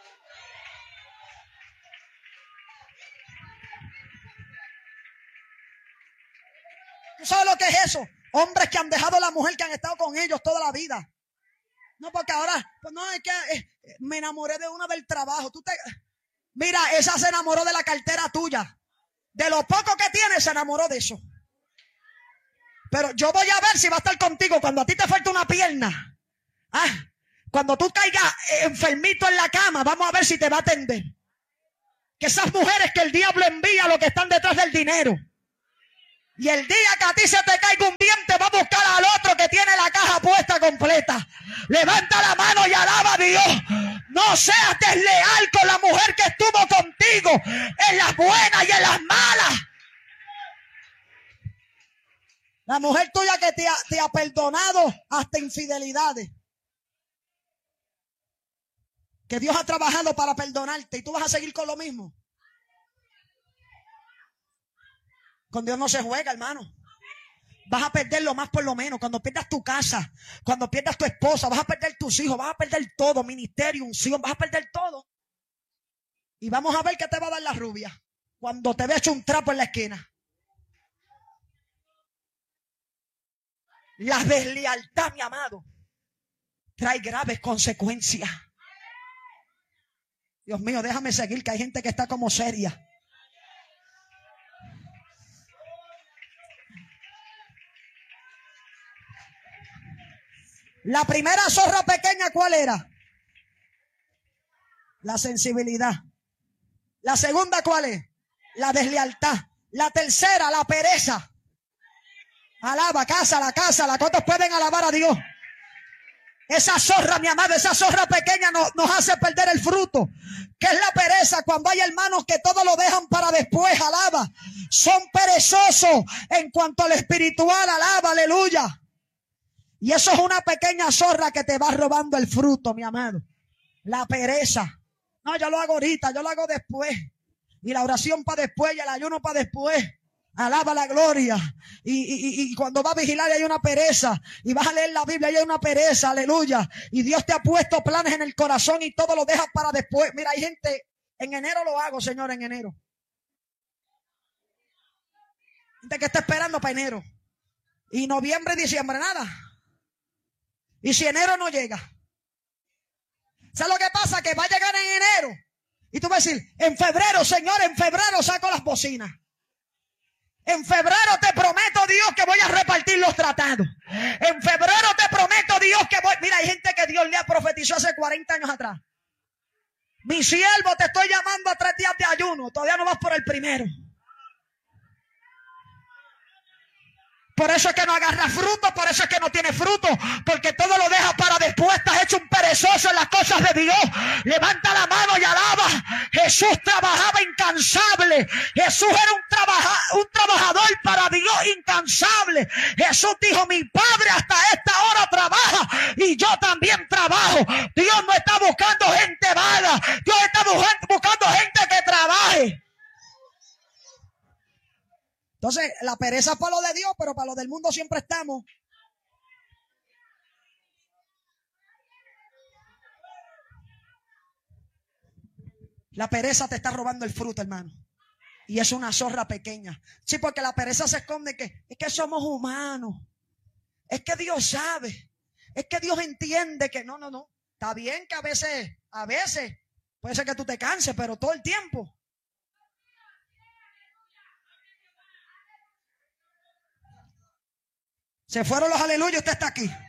¿Tú sabes lo que es eso? Hombres que han dejado a la mujer que han estado con ellos toda la vida. No, porque ahora, pues no, es que me enamoré de una del trabajo. Mira, esa se enamoró de la cartera tuya. De lo poco que tiene, se enamoró de eso. Pero yo voy a ver si va a estar contigo cuando a ti te falta una pierna. Ah, Cuando tú caigas enfermito en la cama, vamos a ver si te va a atender. Que esas mujeres que el diablo envía, lo que están detrás del dinero. Y el día que a ti se te caiga un diente, va a buscar al otro que tiene la caja puesta completa. Levanta la mano y alaba a Dios. No seas desleal con la mujer que estuvo contigo en las buenas y en las malas. La mujer tuya que te ha perdonado hasta infidelidades. Que Dios ha trabajado para perdonarte y tú vas a seguir con lo mismo. Con Dios no se juega, hermano. Vas a perder lo más por lo menos. Cuando pierdas tu casa, cuando pierdas tu esposa, vas a perder tus hijos, vas a perder todo, ministerio, unción, vas a perder todo. Y vamos a ver qué te va a dar la rubia cuando te ve hecho un trapo en la esquina. La deslealtad, mi amado, trae graves consecuencias. Dios mío, déjame seguir, que hay gente que está como seria. La primera zorra pequeña, ¿cuál era? La sensibilidad. La segunda, ¿cuál es? La deslealtad. La tercera, la pereza. Alaba, cásala. ¿Cuántos pueden alabar a Dios? Esa zorra, mi amado, esa zorra pequeña nos hace perder el fruto. ¿Qué es la pereza? Cuando hay hermanos que todo lo dejan para después, alaba. Son perezosos en cuanto al espiritual, alaba, aleluya. Y eso es una pequeña zorra que te va robando el fruto, mi amado. La pereza. No, yo lo hago ahorita, yo lo hago después. Y la oración para después y el ayuno para después. Alaba la gloria. Y cuando va a vigilar hay una pereza. Y vas a leer la Biblia y hay una pereza, aleluya. Y Dios te ha puesto planes en el corazón y todo lo dejas para después. Mira, hay gente, en enero lo hago, Señor, en enero. Gente que está esperando para enero. Y noviembre y diciembre, nada. Y si enero no llega, ¿sabes lo que pasa? Que va a llegar en enero y tú vas a decir, en febrero, Señor, en febrero saco las bocinas. En febrero te prometo, Dios, que voy a repartir los tratados. En febrero te prometo, Dios, que voy... Mira, hay gente que Dios le ha profetizado hace 40 años atrás. Mi siervo, te estoy llamando a 3 días de ayuno. Todavía no vas por el primero. Por eso es que no agarra fruto, por eso es que no tiene fruto, porque todo lo deja para después. Estás hecho un perezoso en las cosas de Dios. Levanta la mano y alaba. Jesús trabajaba incansable. Jesús era un trabajador para Dios incansable. Jesús dijo, mi Padre hasta esta hora trabaja y yo también trabajo. Dios no está buscando gente vaga. Dios está buscando gente que trabaje. Entonces, la pereza es para lo de Dios, pero para lo del mundo siempre estamos. La pereza te está robando el fruto, hermano. Y es una zorra pequeña. Sí, porque la pereza se esconde que es que somos humanos. Es que Dios sabe. Es que Dios entiende que no. Está bien que a veces puede ser que tú te canses, pero todo el tiempo. Se fueron los aleluyas, usted está aquí.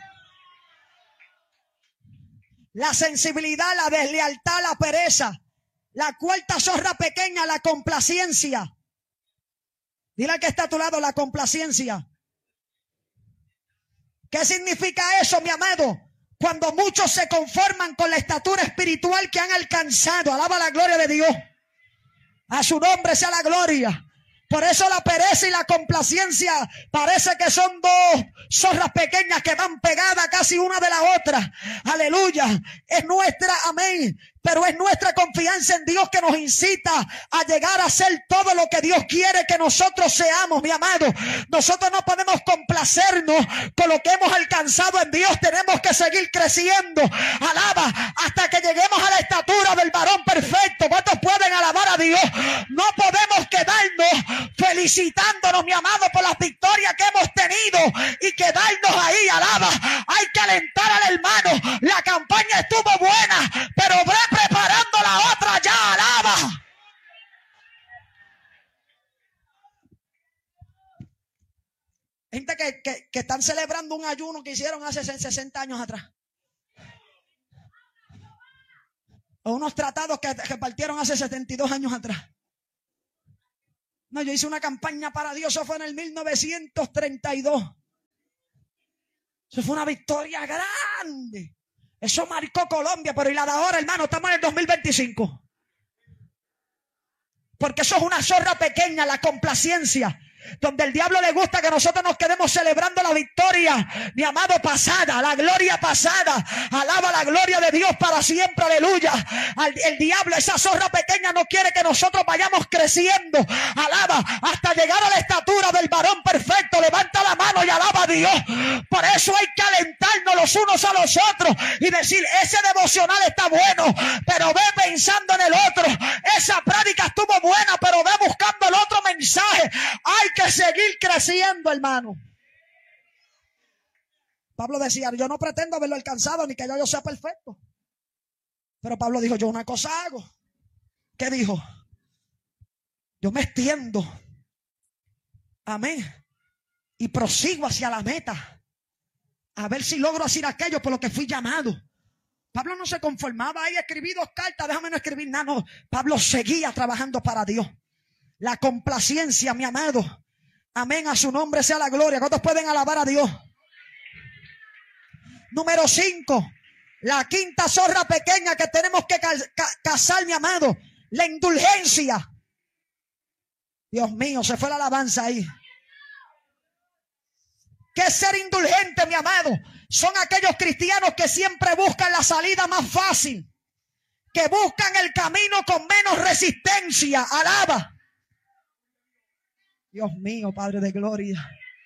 La sensibilidad, la deslealtad, la pereza. La cuarta zorra pequeña, la complacencia. Dile al que está a tu lado, la complacencia. ¿Qué significa eso, mi amado? Cuando muchos se conforman con la estatura espiritual que han alcanzado. Alaba la gloria de Dios. A su nombre sea la gloria. Por eso la pereza y la complacencia parece que son dos zorras pequeñas que van pegadas casi una de la otra. Aleluya. Es nuestra, amén. Pero es nuestra confianza en Dios que nos incita a llegar a ser todo lo que Dios quiere que nosotros seamos, mi amado. Nosotros no podemos complacernos con lo que hemos alcanzado en Dios. Tenemos que seguir creciendo. Alaba hasta que lleguemos a la estatura del varón perfecto. ¿Cuántos pueden alabar a Dios? No podemos quedarnos felicitándonos, mi amado, por las victorias que hemos tenido y quedarnos ahí. Alaba. Hay que alentar al hermano. La campaña estuvo buena, pero preparando la otra ya. Alaba. Gente que están celebrando un ayuno que hicieron hace 60 años atrás. O unos tratados que partieron hace 72 años atrás. No, yo hice una campaña para Dios, eso fue en el 1932. Eso fue una victoria grande. Eso marcó Colombia, pero ¿y la de ahora, hermano? Estamos en el 2025. Porque eso es una zorra pequeña, la complacencia. Donde el diablo le gusta que nosotros nos quedemos celebrando la victoria, mi amado, pasada, la gloria pasada. Alaba la gloria de Dios para siempre, aleluya. El diablo, esa zorra pequeña, no quiere que nosotros vayamos creciendo, alaba, hasta llegar a la estatura del varón perfecto. Levanta la mano y alaba a Dios. Por eso hay que alentarnos los unos a los otros y decir, ese devocional está bueno, pero ve pensando en el otro. Esa práctica estuvo buena, pero ve buscando el otro mensaje. Hay que seguir creciendo, hermano. Pablo decía, yo no pretendo haberlo alcanzado ni que yo sea perfecto. Pero Pablo dijo, yo una cosa hago. ¿Qué dijo? Yo me extiendo. Amén. Y prosigo hacia la meta. A ver si logro hacer aquello por lo que fui llamado. Pablo no se conformaba. Ahí escribí 2 cartas, déjame no escribir nada. No, Pablo seguía trabajando para Dios. La complacencia, mi amado. Amén, a su nombre sea la gloria. ¿Cuántos pueden alabar a Dios? Número 5. La quinta zorra pequeña que tenemos que cazar, mi amado. La indulgencia. Dios mío, se fue la alabanza ahí. ¿Qué es ser indulgente, mi amado? Son aquellos cristianos que siempre buscan la salida más fácil. Que buscan el camino con menos resistencia. Alaba. Dios mío, Padre de gloria.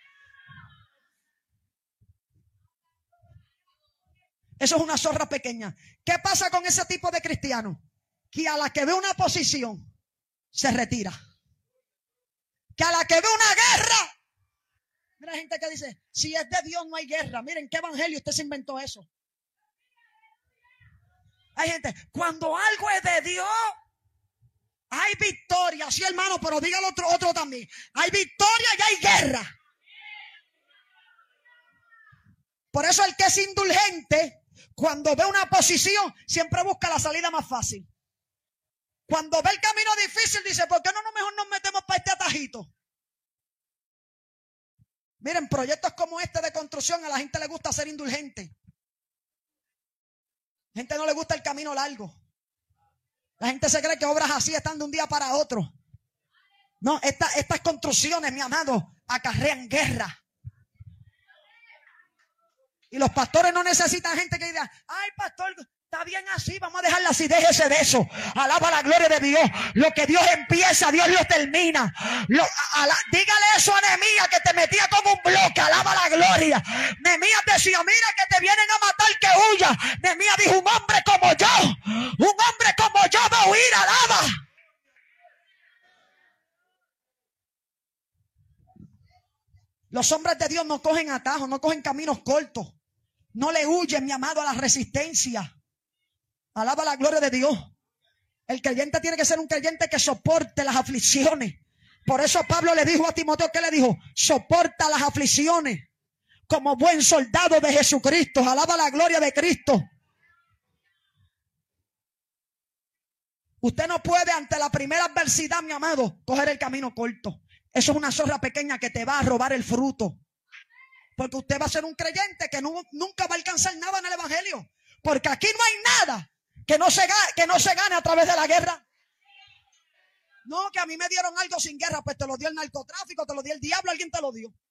Eso es una zorra pequeña. ¿Qué pasa con ese tipo de cristianos? Que a la que ve una posición, se retira. Que a la que ve una guerra. Mira, gente que dice, si es de Dios no hay guerra. Miren, ¿qué evangelio usted se inventó eso? Hay gente, cuando algo es de Dios, hay victoria, sí, hermano, pero dígalo otro también. Hay victoria y hay guerra. Por eso el que es indulgente, cuando ve una posición, siempre busca la salida más fácil. Cuando ve el camino difícil, dice, ¿por qué no mejor nos metemos para este atajito? Miren, proyectos como este de construcción, a la gente le gusta ser indulgente. A la gente no le gusta el camino largo. La gente se cree que obras así están de un día para otro. No, estas construcciones, mi amado, acarrean guerra. Y los pastores no necesitan gente que diga, ay, pastor, está bien así, vamos a dejarla así, déjese de eso. Alaba la gloria de Dios. Lo que Dios empieza, Dios lo termina. Dígale eso a Nehemías, que te metía como un bloque. Alaba la gloria. Nehemías decía, mira que te vienen a matar, que huya. Nehemías dijo, un hombre como yo va a huir. Alaba. Los hombres de Dios no cogen atajos, no cogen caminos cortos. No le huyen, mi amado, a la resistencia. Alaba la gloria de Dios. El creyente tiene que ser un creyente que soporte las aflicciones. Por eso Pablo le dijo a Timoteo, ¿qué le dijo? Soporta las aflicciones como buen soldado de Jesucristo. Alaba la gloria de Cristo. Usted no puede ante la primera adversidad, mi amado, coger el camino corto. Eso es una zorra pequeña que te va a robar el fruto. Porque usted va a ser un creyente que nunca va a alcanzar nada en el evangelio. Porque aquí no hay nada que no se gane a través de la guerra. No, que a mí me dieron algo sin guerra. Pues te lo dio el narcotráfico, te lo dio el diablo, alguien te lo dio.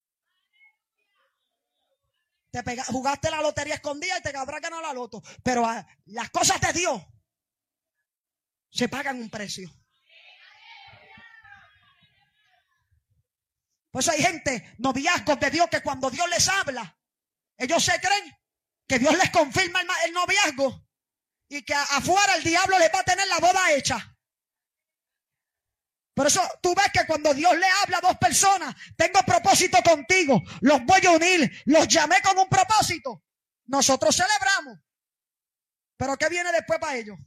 Jugaste la lotería escondida y te habrás ganado la loto. Pero las cosas de Dios se pagan un precio. Por eso hay gente, noviazgos de Dios, que cuando Dios les habla, ellos se creen que Dios les confirma el noviazgo y que afuera el diablo les va a tener la boda hecha. Por eso tú ves que cuando Dios le habla a 2 personas, tengo propósito contigo, los voy a unir, los llamé con un propósito. Nosotros celebramos. Pero ¿qué viene después para ellos?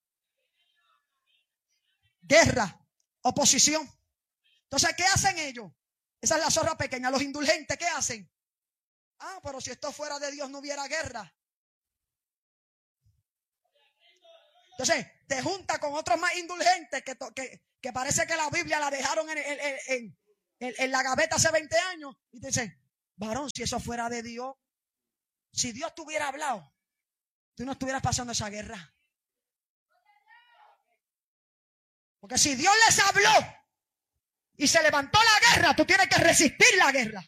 Guerra, oposición. Entonces, ¿qué hacen ellos? Esa es la zorra pequeña. Los indulgentes, ¿qué hacen? Ah, pero si esto fuera de Dios no hubiera guerra. Entonces, te junta con otros más indulgentes que parece que la Biblia la dejaron en la gaveta hace 20 años. Y te dicen, varón, si eso fuera de Dios, si Dios te hubiera hablado, tú no estuvieras pasando esa guerra. Porque si Dios les habló y se levantó la guerra, tú tienes que resistir la guerra.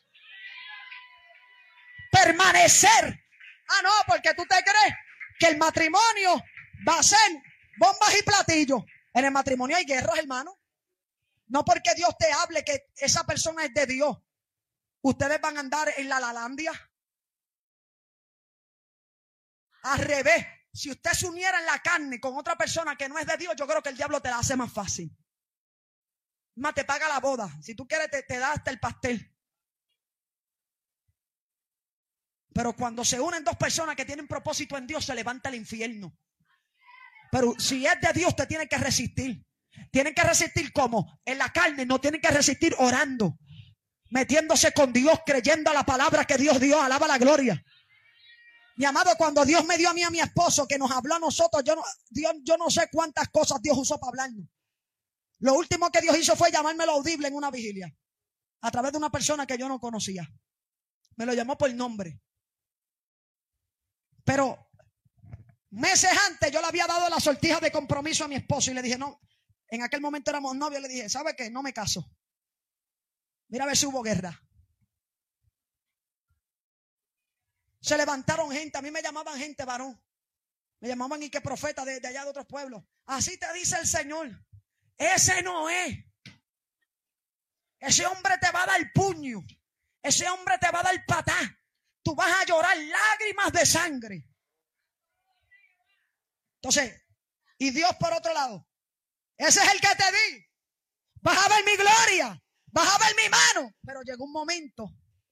Permanecer. Ah, no, porque tú te crees que el matrimonio va a ser bombas y platillos. En el matrimonio hay guerras, hermano. No porque Dios te hable que esa persona es de Dios, ustedes van a andar en la lalandia. Al revés, si usted se uniera en la carne con otra persona que no es de Dios, yo creo que el diablo te la hace más fácil. Más te paga la boda. Si tú quieres, te da hasta el pastel. Pero cuando se unen dos personas que tienen propósito en Dios, se levanta el infierno. Pero si es de Dios, te tiene que resistir. Tienen que resistir ¿cómo? En la carne, no tienen que resistir orando, metiéndose con Dios, creyendo a la palabra que Dios dio. Alaba la gloria. Mi amado, cuando Dios me dio a mí a mi esposo, que nos habló a nosotros, yo no sé cuántas cosas Dios usó para hablarnos. Lo último que Dios hizo fue llamármelo audible en una vigilia, a través de una persona que yo no conocía. Me lo llamó por nombre. Pero meses antes yo le había dado la sortija de compromiso a mi esposo y le dije, no, en aquel momento éramos novios, le dije, ¿sabe qué? No me caso. Mira a ver si hubo guerra. Se levantaron gente, a mí me llamaban gente varón. Me llamaban y que profeta de allá de otros pueblos. Así te dice el Señor. Ese no es. Ese hombre te va a dar puño. Ese hombre te va a dar patá. Tú vas a llorar lágrimas de sangre. Entonces, y Dios por otro lado. Ese es el que te di. Vas a ver mi gloria. Vas a ver mi mano. Pero llegó un momento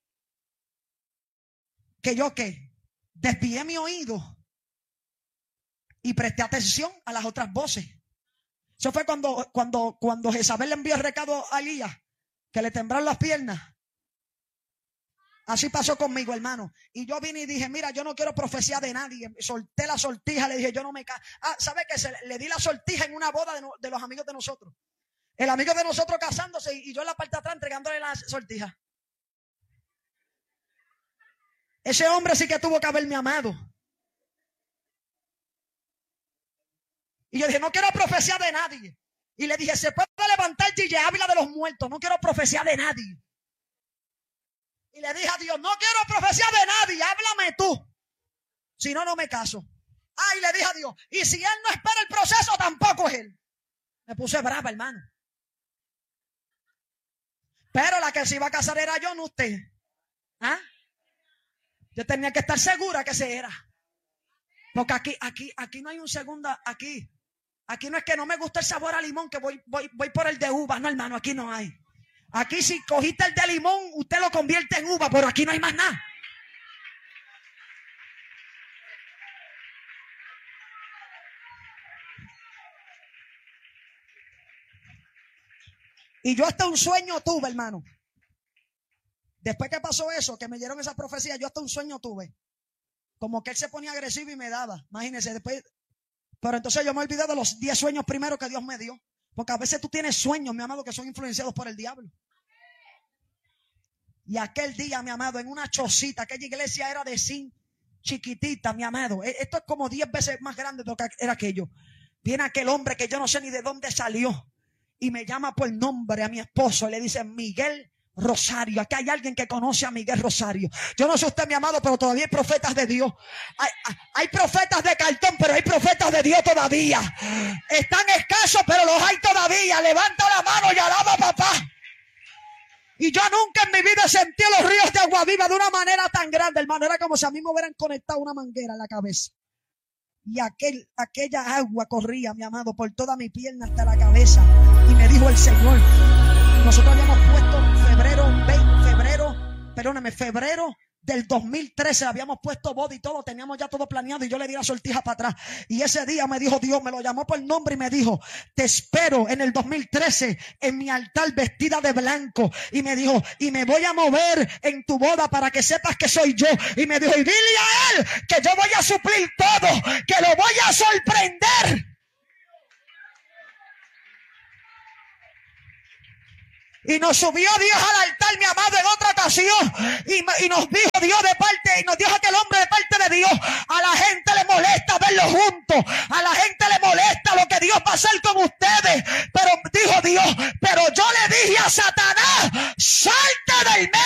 que yo desvié mi oído y presté atención a las otras voces. Eso fue cuando Jezabel le envió el recado a Elías, que le temblaron las piernas. Así pasó conmigo, hermano. Y yo vine y dije, mira, yo no quiero profecía de nadie. Solté la sortija, le dije, yo no me caso. Ah, ¿sabe qué? Le di la sortija en una boda de los amigos de nosotros. El amigo de nosotros casándose y yo en la parte de atrás entregándole la sortija. Ese hombre sí que tuvo que haberme amado. Y yo dije, no quiero profecía de nadie. Y le dije, se puede levantar Gille Ávila de los muertos. No quiero profecía de nadie. Y le dije a Dios, no quiero profecía de nadie, háblame tú. Si no, no me caso. Ah, y le dije a Dios, y si él no espera el proceso, tampoco es él. Me puse brava, hermano. Pero la que se iba a casar era yo, no usted. ¿Ah? Yo tenía que estar segura que ese era. Porque aquí no hay un segundo, aquí no es que no me gusta el sabor a limón, que voy por el de uva. No, hermano, aquí no hay. Aquí si cogiste el de limón, usted lo convierte en uva, pero aquí no hay más nada. Y yo hasta un sueño tuve, hermano. Después que pasó eso, que me dieron esa profecía, yo hasta un sueño tuve. Como que él se ponía agresivo y me daba. Imagínense, después. Pero entonces yo me olvidé de los 10 sueños primeros que Dios me dio. Porque a veces tú tienes sueños, mi amado, que son influenciados por el diablo. Y aquel día, mi amado, en una chocita, aquella iglesia era de zinc, chiquitita, mi amado. Esto es como 10 veces más grande de lo que era aquello. Viene aquel hombre que yo no sé ni de dónde salió. Y me llama por nombre a mi esposo. Y le dice, Miguel Rosario. Aquí hay alguien que conoce a Miguel Rosario. Yo no sé usted, mi amado, pero todavía hay profetas de Dios. Hay profetas de cartón, pero hay profetas de Dios todavía. Están escasos, pero los hay todavía. Levanta la mano y alaba a papá. Y yo nunca en mi vida sentí los ríos de agua viva de una manera tan grande, hermano. Era como si a mí me hubieran conectado una manguera en la cabeza. Y aquella agua corría, mi amado, por toda mi pierna hasta la cabeza. Y me dijo el Señor, nosotros habíamos puesto febrero del 2013, habíamos puesto boda y todo, teníamos ya todo planeado y yo le di la sortija para atrás. Y ese día me dijo Dios, me lo llamó por nombre y me dijo, te espero en el 2013 en mi altar vestida de blanco. Y me dijo, y me voy a mover en tu boda para que sepas que soy yo. Y me dijo, y dile a él que yo voy a suplir todo, que lo voy a sorprender. Y nos subió Dios al altar, mi amado, en otra ocasión. Y nos dijo Dios de parte, y nos dijo aquel hombre de parte de Dios. A la gente le molesta verlo juntos. A la gente le molesta lo que Dios va a hacer con ustedes. Pero dijo Dios, pero yo le dije a Satanás, salte del medio.